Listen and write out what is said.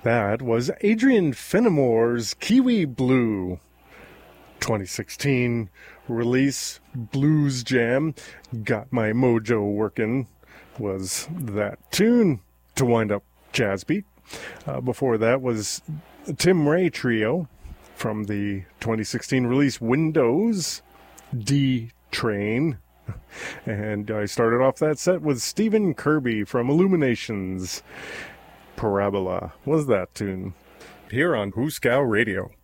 That was Adrian Fenimore's Kiwi Blue. 2016 release Blues Jam, Got My Mojo Workin' was that tune to wind up Jazz Beat. Before that was Tim Ray Trio from the 2016 release Windows, D Train. And I started off that set with Stephen Kirby from Illuminations. Parabola was that tune. Here on Hooskow Radio.